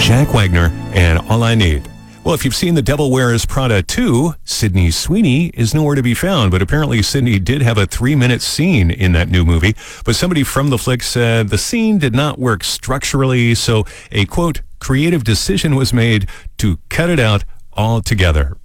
Jack Wagner and All I Need. Well, if you've seen The Devil Wears Prada 2, Sydney Sweeney is nowhere to be found, but apparently Sydney did have a 3-minute scene in that new movie. But somebody from the flick said the scene did not work structurally, so a, quote, creative decision was made to cut it out altogether.